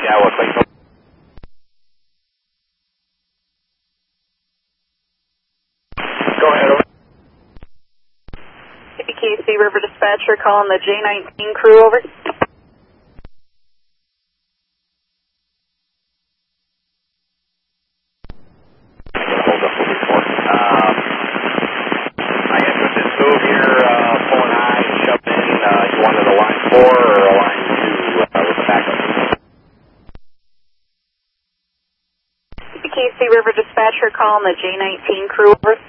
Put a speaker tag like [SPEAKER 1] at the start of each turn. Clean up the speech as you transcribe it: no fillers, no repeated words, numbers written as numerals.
[SPEAKER 1] Yeah, looks like so. Go ahead, over.
[SPEAKER 2] KC River Dispatcher calling the J19 crew over.
[SPEAKER 1] Hold up a report. I guess with this move here, pulling high, shoved in, you wanted a line 4 or a line 2 with the backup?
[SPEAKER 2] KC River Dispatcher calling the J19 crew over.